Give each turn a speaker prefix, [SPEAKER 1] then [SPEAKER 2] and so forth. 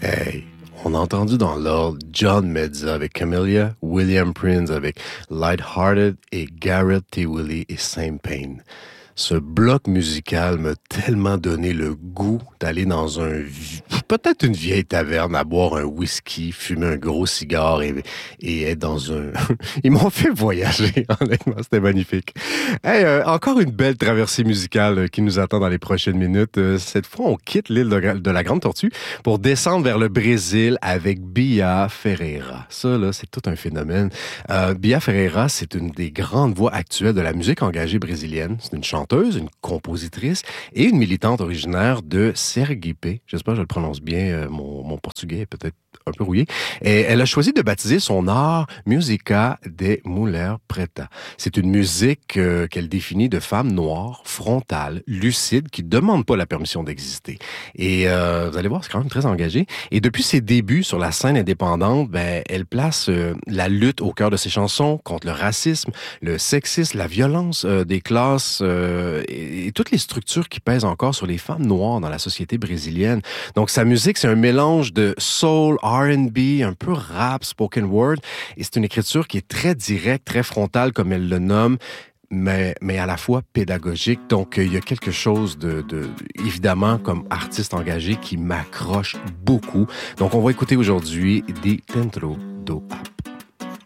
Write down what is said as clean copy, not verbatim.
[SPEAKER 1] Hey, on a entendu dans l'ordre John Mezza avec Camellia, William Prince avec Lighthearted et Garrett T. Willie et Same Pain. Ce bloc musical m'a tellement donné le goût d'aller dans peut-être une vieille taverne à boire un whisky, fumer un gros cigare et être dans un... Ils m'ont fait voyager, honnêtement, c'était magnifique. Hey, encore une belle traversée musicale qui nous attend dans les prochaines minutes. Cette fois, on quitte l'île de la Grande Tortue pour descendre vers le Brésil avec Bia Ferreira. Ça, là, c'est tout un phénomène. Bia Ferreira, c'est une des grandes voix actuelles de la musique engagée brésilienne. C'est une chanteuse, une compositrice et une militante originaire de Sergipe. J'espère que je le prononce bien. Mon portugais est peut-être un peu rouillé. Et elle a choisi de baptiser son art Música de Mulher Preta. C'est une musique qu'elle définit de femme noire, frontale, lucide, qui ne demande pas la permission d'exister. Et vous allez voir, c'est quand même très engagé. Et depuis ses débuts sur la scène indépendante, elle place la lutte au cœur de ses chansons contre le racisme, le sexisme, la violence des classes et toutes les structures qui pèsent encore sur les femmes noires dans la société brésilienne. Donc sa musique, c'est un mélange de soul, R&B, un peu rap, spoken word, et c'est une écriture qui est très directe, très frontale, comme elle le nomme, mais à la fois pédagogique. Donc, il y a quelque chose évidemment, comme artiste engagé, qui m'accroche beaucoup. Donc, on va écouter aujourd'hui des Dentro do Aba.